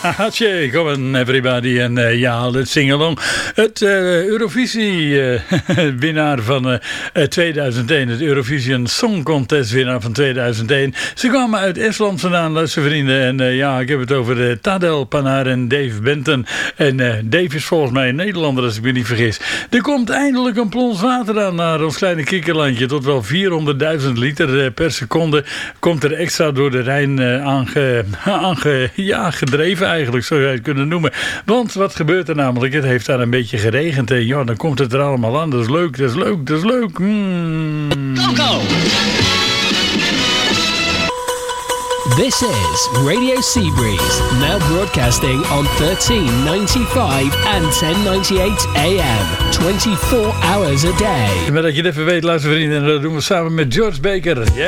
Hatje, come on everybody. En ja, let's sing along. Het Eurovisie-winnaar van 2001. Het Eurovision Song Contest winnaar van 2001. Ze kwamen uit Estland vandaan, luister vrienden. En ja, ik heb het over Tadel Panar en Dave Benton. En Dave is volgens mij een Nederlander, als ik me niet vergis. Er komt eindelijk een plons water aan naar ons kleine kikkerlandje. Tot wel 400.000 liter per seconde komt er extra door de Rijn gedreven eigenlijk, zou je het kunnen noemen. Want wat gebeurt er namelijk? Het heeft daar een beetje geregend en ja, dan komt het er allemaal aan. Dat is leuk, dat is leuk, dat is leuk. Go! This is Radio Seabreeze, now broadcasting on 1395 and 1098 AM, 24 hours a day. Maar dat je het even weet, luister vrienden, en dat doen we samen met George Baker.